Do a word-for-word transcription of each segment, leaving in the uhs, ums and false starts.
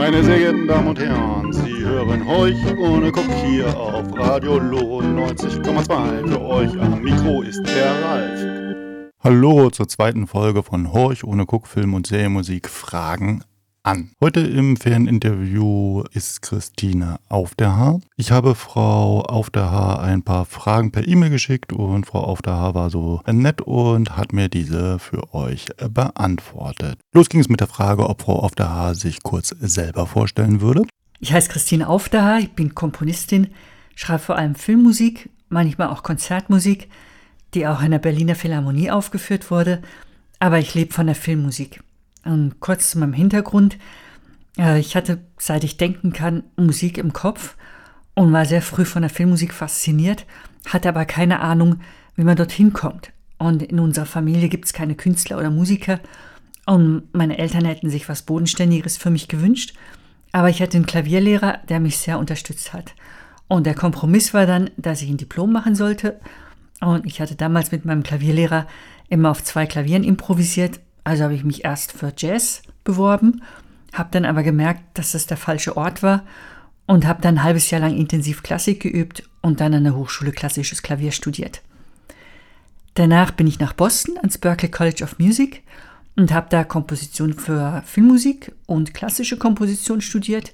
Meine sehr geehrten Damen und Herren, Sie hören Horch ohne Guck hier auf Radio Lohn neunzig Komma zwei. Für euch am Mikro ist der Ralf. Hallo zur zweiten Folge von Horch ohne Guck, Film und Serienmusik Fragen an. Heute im Ferninterview ist Christine Auf der Haar. Ich habe Frau Auf der Haar ein paar Fragen per E-Mail geschickt und Frau Auf der Haar war so nett und hat mir diese für euch beantwortet. Los ging es mit der Frage, ob Frau Auf der Haar sich kurz selber vorstellen würde. Ich heiße Christine Auf der Haar, ich bin Komponistin, schreibe vor allem Filmmusik, manchmal auch Konzertmusik, die auch in der Berliner Philharmonie aufgeführt wurde, aber ich lebe von der Filmmusik. Und kurz zu meinem Hintergrund. Ich hatte, seit ich denken kann, Musik im Kopf und war sehr früh von der Filmmusik fasziniert, hatte aber keine Ahnung, wie man dorthin kommt. Und in unserer Familie gibt es keine Künstler oder Musiker und meine Eltern hätten sich was Bodenständigeres für mich gewünscht, aber ich hatte einen Klavierlehrer, der mich sehr unterstützt hat. Und der Kompromiss war dann, dass ich ein Diplom machen sollte und ich hatte damals mit meinem Klavierlehrer immer auf zwei Klavieren improvisiert. Also habe ich mich erst für Jazz beworben, habe dann aber gemerkt, dass das der falsche Ort war und habe dann ein halbes Jahr lang intensiv Klassik geübt und dann an der Hochschule klassisches Klavier studiert. Danach bin ich nach Boston ans Berklee College of Music und habe da Komposition für Filmmusik und klassische Komposition studiert.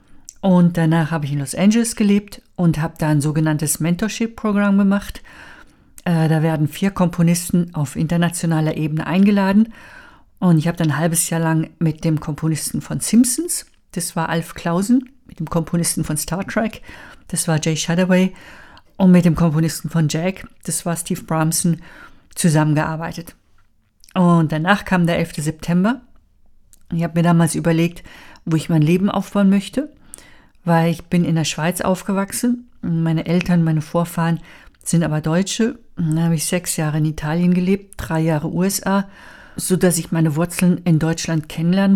Und danach habe ich in Los Angeles gelebt und habe da ein sogenanntes Mentorship-Programm gemacht. Äh, da werden vier Komponisten auf internationaler Ebene eingeladen. Und ich habe dann ein halbes Jahr lang mit dem Komponisten von Simpsons, das war Alf Clausen, mit dem Komponisten von Star Trek, das war Jay Shadaway, und mit dem Komponisten von Jack, das war Steve Bramson, zusammengearbeitet. Und danach kam der elfte September. Ich habe mir damals überlegt, wo ich mein Leben aufbauen möchte, weil ich bin in der Schweiz aufgewachsen. Meine Eltern, meine Vorfahren sind aber Deutsche. Dann habe ich sechs Jahre in Italien gelebt, drei Jahre U S A, sodass ich meine Wurzeln in Deutschland kennenlernen